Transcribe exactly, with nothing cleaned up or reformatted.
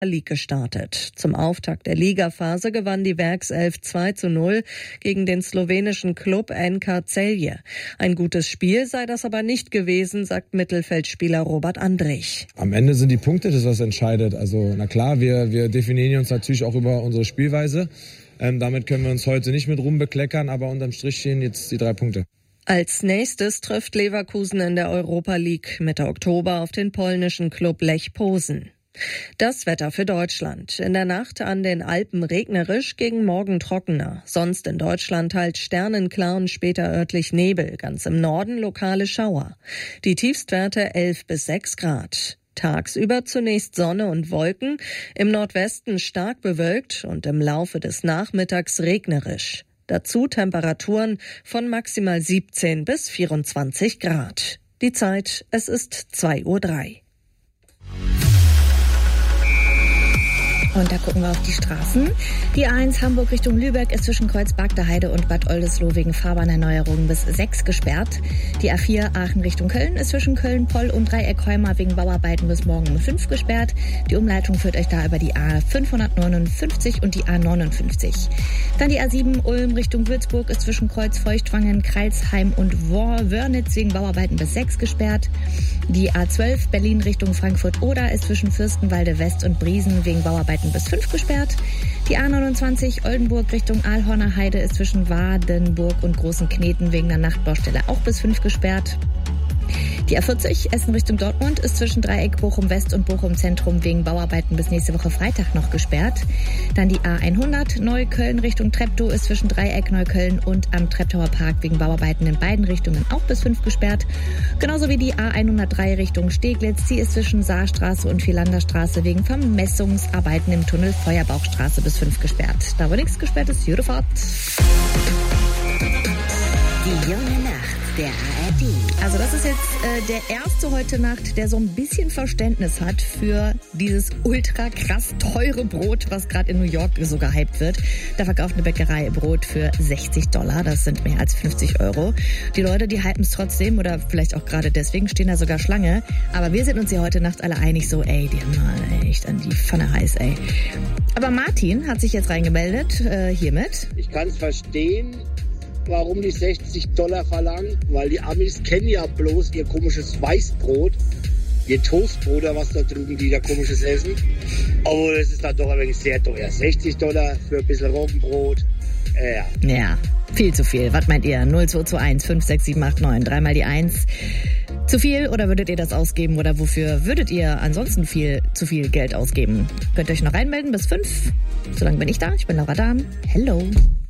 League gestartet. Zum Auftakt der Ligaphase gewann die Werkself zwei zu null gegen den slowenischen Klub N K Celje. Ein gutes Spiel sei das aber nicht gewesen, sagt Mittelfeldspieler Robert Andrich. Am Ende sind die Punkte das, was entscheidet. Also na klar, wir, wir definieren uns natürlich auch über unsere Spielweise. Ähm, damit können wir uns heute nicht mit Ruhm bekleckern, aber unterm Strich stehen jetzt die drei Punkte. Als nächstes trifft Leverkusen in der Europa League Mitte Oktober auf den polnischen Klub Lech Posen. Das Wetter für Deutschland. In der Nacht an den Alpen regnerisch, gegen Morgen trockener. Sonst in Deutschland halt sternenklar und später örtlich Nebel. Ganz im Norden lokale Schauer. Die Tiefstwerte elf bis sechs Grad. Tagsüber zunächst Sonne und Wolken. Im Nordwesten stark bewölkt und im Laufe des Nachmittags regnerisch. Dazu Temperaturen von maximal siebzehn bis vierundzwanzig Grad. Die Zeit, es ist zwei Uhr drei. Und da gucken wir auf die Straßen. Die A eins Hamburg Richtung Lübeck ist zwischen Kreuzberg-der-Heide und Bad Oldesloe wegen Fahrbahnerneuerungen bis sechs gesperrt. Die A vier Aachen Richtung Köln ist zwischen Köln-Poll und Dreieck-Heuma wegen Bauarbeiten bis morgen um fünf gesperrt. Die Umleitung führt euch da über die A fünfhundertneunundfünfzig und die A neunundfünfzig. Dann die A sieben Ulm Richtung Würzburg ist zwischen Kreuz-Feuchtwangen, Kreilsheim und Wörnitz wegen Bauarbeiten bis sechs gesperrt. Die A zwölf Berlin Richtung Frankfurt-Oder ist zwischen Fürstenwalde West und Briesen wegen Bauarbeiten bis fünf gesperrt. Die A neunundzwanzig Oldenburg Richtung Aalhorner Heide ist zwischen Wadenburg und Großen Kneten wegen der Nachtbaustelle auch bis fünf gesperrt. Die A vierzig Essen Richtung Dortmund ist zwischen Dreieck Bochum West und Bochum Zentrum wegen Bauarbeiten bis nächste Woche Freitag noch gesperrt. Dann die A hundert Neukölln Richtung Treptow ist zwischen Dreieck Neukölln und am Treptower Park wegen Bauarbeiten in beiden Richtungen auch bis fünf gesperrt. Genauso wie die A hundertdrei Richtung Steglitz. Sie ist zwischen Saarstraße und Vierlanderstraße wegen Vermessungsarbeiten im Tunnel Feuerbauchstraße bis fünf gesperrt. Da wo nichts gesperrt ist, gute Fahrt. Die junge Nacht der A R D. Also das ist jetzt äh, der erste heute Nacht, der so ein bisschen Verständnis hat für dieses ultra krass teure Brot, was gerade in New York so gehypt wird. Da verkauft eine Bäckerei Brot für sechzig Dollar, das sind mehr als fünfzig Euro. Die Leute, die hypen es trotzdem oder vielleicht auch gerade deswegen, stehen da sogar Schlange. Aber wir sind uns hier heute Nacht alle einig, so ey, die haben mal echt an die Pfanne heiß, ey. Aber Martin hat sich jetzt reingemeldet, äh, hiermit. Ich kann es verstehen, warum die sechzig Dollar verlangen, weil die Amis kennen ja bloß ihr komisches Weißbrot, ihr Toastbrot oder was da drüben, die da komisches essen. Aber das ist dann doch ein wenig sehr teuer. sechzig Dollar für ein bisschen Roggenbrot. Äh, ja. Ja, viel zu viel. Was meint ihr? null zwei zwei eins fünf sechs sieben acht neun, dreimal die eins. Zu viel oder würdet ihr das ausgeben oder wofür würdet ihr ansonsten viel zu viel Geld ausgeben? Könnt ihr euch noch reinmelden bis fünf. Solange bin ich da. Ich bin Laura Dahm. Hello.